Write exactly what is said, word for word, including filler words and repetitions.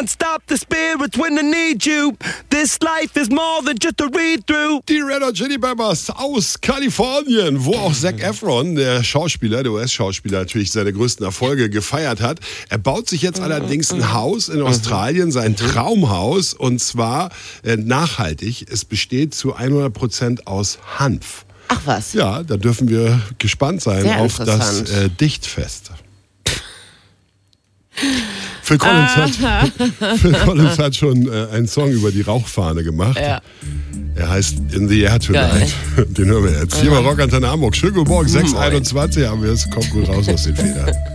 can't stop the spirits when I need you. This life is more than just a read-through. Die Red Hot Chili Peppers aus Kalifornien, wo auch Zac Efron, der Schauspieler, der U S-Schauspieler, natürlich seine größten Erfolge gefeiert hat. Er baut sich jetzt allerdings ein Haus in Australien, sein Traumhaus, und zwar äh, nachhaltig. Es besteht zu hundert Prozent aus Hanf. Ach was. Ja, da dürfen wir gespannt sein Sehr auf das äh, Dichtfest. Phil Collins, hat, Phil Collins hat schon äh, einen Song über die Rauchfahne gemacht. Ja. Er heißt In the Air Tonight. Den hören wir jetzt. Hier bei Rock Antenne Hamburg. Schönen guten Morgen, sechs Uhr einundzwanzig haben wir es. Kommt gut raus aus den Federn.